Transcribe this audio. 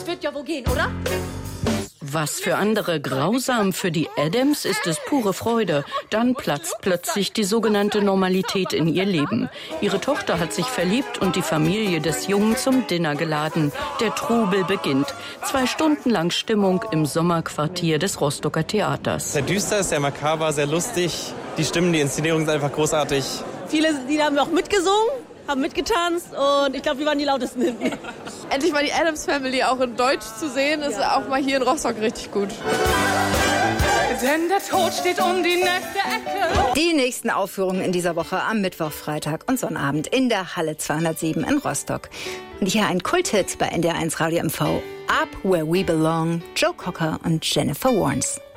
wird ja wohl gehen, oder? Was für andere grausam, für die Addams ist es pure Freude. Dann platzt plötzlich die sogenannte Normalität in ihr Leben. Ihre Tochter hat sich verliebt und die Familie des Jungen zum Dinner geladen. Der Trubel beginnt. 2 Stunden lang Stimmung im Sommerquartier des Rostocker Theaters. Sehr düster, sehr makaber, sehr lustig. Die Stimmen, die Inszenierung sind einfach großartig. Viele, die haben auch mitgesungen, haben mitgetanzt und ich glaube, wir waren die lautesten hinten. Endlich mal die Addams Family auch in Deutsch zu sehen, ist auch mal hier in Rostock richtig gut. Denn der Tod steht um die nächste Ecke. Die nächsten Aufführungen in dieser Woche am Mittwoch, Freitag und Sonnabend in der Halle 207 in Rostock. Und hier ein Kulthit bei NDR1 Radio MV. Up Where We Belong, Joe Cocker und Jennifer Warnes.